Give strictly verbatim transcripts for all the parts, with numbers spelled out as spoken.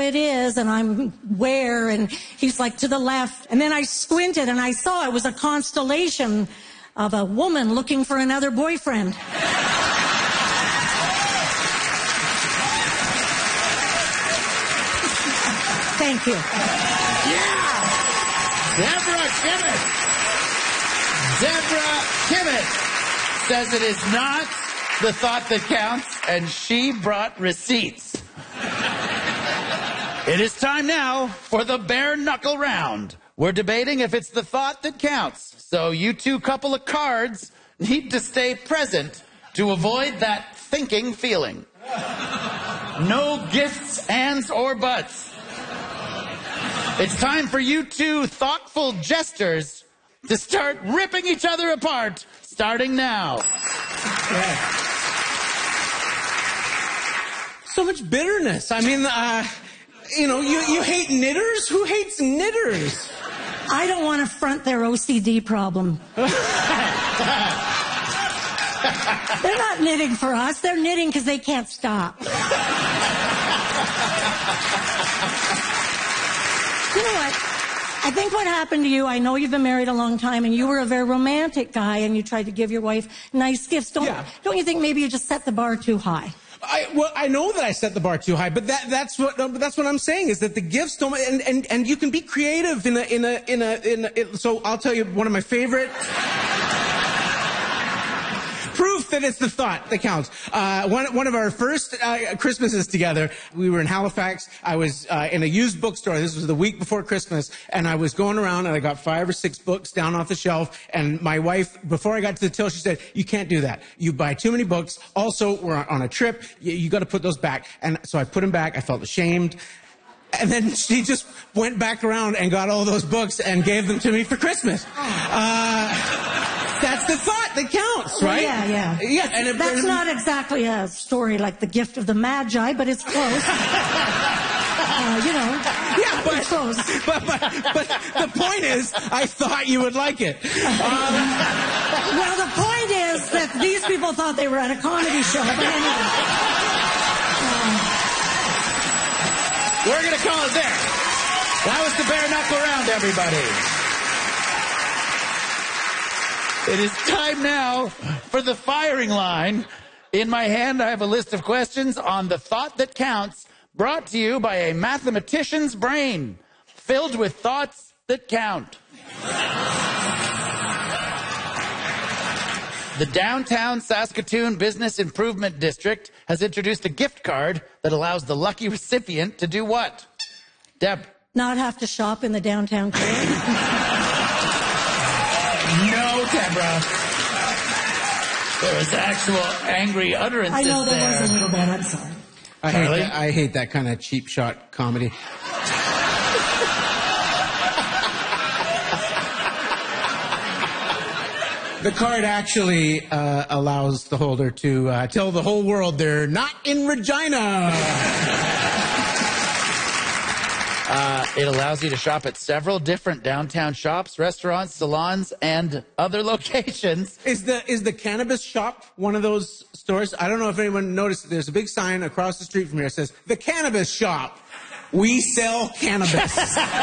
it is, and I'm where, and he's like to the left. And then I squinted and I saw it was a constellation of a woman looking for another boyfriend. Thank you. Yeah! Deborah Kimmett. Deborah Kimmett says it is not the thought that counts, and she brought receipts. It is time now for the bare knuckle round. We're debating if it's the thought that counts. So you two couple of cards need to stay present to avoid that thinking feeling. No gifts, ands, or buts. It's time for you two thoughtful jesters to start ripping each other apart, starting now. Yeah. So much bitterness. I mean, uh, you know, you, you hate knitters? Who hates knitters? I don't want to front their O C D problem. They're not knitting for us. They're knitting because they can't stop. You know what? I think what happened to you, I know you've been married a long time, and you were a very romantic guy, and you tried to give your wife nice gifts. Don't, yeah. don't you think maybe you just set the bar too high? I, well, I know that I set the bar too high, but that, that's what that's what I'm saying is that the gifts don't, and, and, and you can be creative in a in a in a in. A, so I'll tell you one of my favorite proof that it's the thought that counts. Uh, one one of our first uh, Christmases together, we were in Halifax. I was uh, in a used bookstore. This was the week before Christmas, and I was going around and I got five or six books down off the shelf. And my wife, before I got to the till, she said, "You can't do that. You buy too many books. Also, we're on a trip. You, you got to put those back." And so I put them back. I felt ashamed. And then she just went back around and got all those books and gave them to me for Christmas. Uh, that's the thought that counts, right? Well, yeah, yeah. Yes, and it, that's not exactly a story like The Gift of the Magi, but it's close. uh, you know. Yeah, but, it's close. But, but, but the point is, I thought you would like it. Um, well, the point is that these people thought they were at a comedy show, but anyway. Um, We're going to call it there. That was the bare knuckle round, everybody. It is time now for the firing line. In my hand, I have a list of questions on the thought that counts, brought to you by a mathematician's brain, filled with thoughts that count. The Downtown Saskatoon Business Improvement District has introduced a gift card that allows the lucky recipient to do what? Deb. Not have to shop in the downtown core. No, Deborah. There was actual angry utterances I know there there. was a little bit. I'm sorry. I hate, that, I hate that kind of cheap shot comedy. The card actually uh, allows the holder to uh, tell the whole world they're not in Regina. Uh, it allows you to shop at several different downtown shops, restaurants, salons, and other locations. Is the is the cannabis shop one of those stores? I don't know if anyone noticed. There's a big sign across the street from here that says, "The Cannabis Shop. We sell cannabis."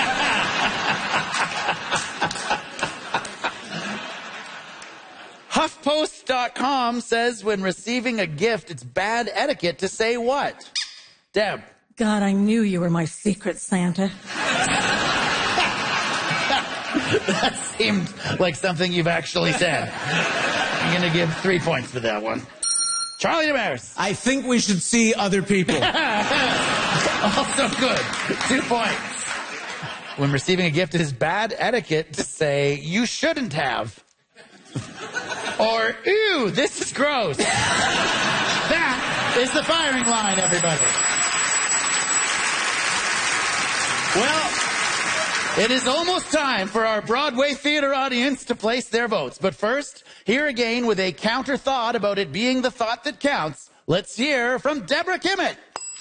HuffPost dot com says when receiving a gift, it's bad etiquette to say what? Deb. God, I knew you were my secret Santa. That seemed like something you've actually said. I'm going to give three points for that one. Charlie Damaris. I think we should see other people. Also good. Two points. When receiving a gift, it is bad etiquette to say, "You shouldn't have." Or, "Ew, this is gross." That is the firing line, everybody. Well, it is almost time for our Broadway theater audience to place their votes. But first, here again with a counter thought about it being the thought that counts, let's hear from Deborah Kimmett.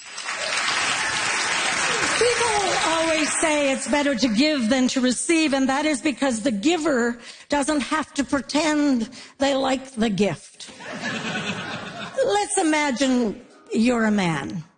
People always say it's better to give than to receive, and that is because the giver doesn't have to pretend they like the gift. Let's imagine you're a man.